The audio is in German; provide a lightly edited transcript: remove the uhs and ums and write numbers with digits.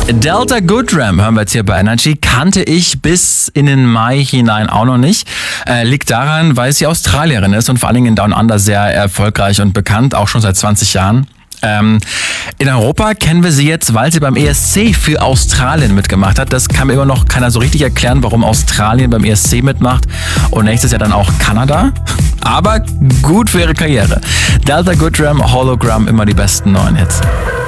Delta Goodram hören wir jetzt hier bei Energy. Kannte ich bis in den Mai hinein auch noch nicht. Liegt daran, weil sie Australierin ist und vor allen Dingen in Down Under sehr erfolgreich und bekannt, auch schon seit 20 Jahren. In Europa kennen wir sie jetzt, weil sie beim ESC für Australien mitgemacht hat. Das kann mir immer noch keiner so richtig erklären, warum Australien beim ESC mitmacht und nächstes Jahr dann auch Kanada. Aber gut für ihre Karriere. Delta Goodram, Hologram, immer die besten neuen Hits.